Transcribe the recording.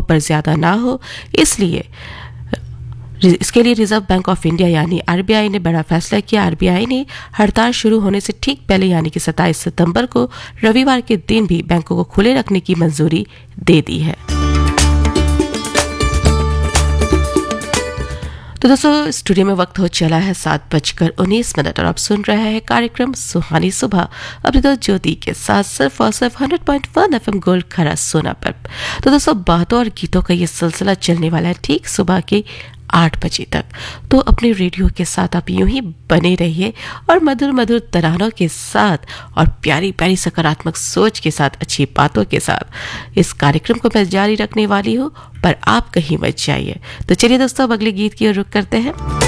पर ज़्यादा ना हो, इसके लिए रिजर्व बैंक ऑफ इंडिया यानी आरबीआई ने बड़ा फैसला किया। आरबीआई ने हड़ताल शुरू होने से ठीक पहले यानी कि 27 सितंबर को रविवार के दिन भी बैंकों को खुले रखने की मंजूरी दे दी है। तो दोस्तों स्टूडियो में वक्त हो चला है 7:19 और आप सुन रहे हैं कार्यक्रम सुहानी सुबह अपनी तो ज्योति के साथ सिर्फ और सिर्फ 100.1 FM गोल्ड खरा सोना पर। तो दोस्तों बातों और गीतों का ये सिलसिला चलने वाला है ठीक सुबह के 8 बजे तक। तो अपने रेडियो के साथ आप यूं ही बने रहिए और मधुर मधुर तरानों के साथ और प्यारी प्यारी सकारात्मक सोच के साथ, अच्छी बातों के साथ इस कार्यक्रम को मैं जारी रखने वाली हूँ, पर आप कहीं मत जाइए। तो चलिए दोस्तों अब अगले गीत की ओर रुख करते हैं।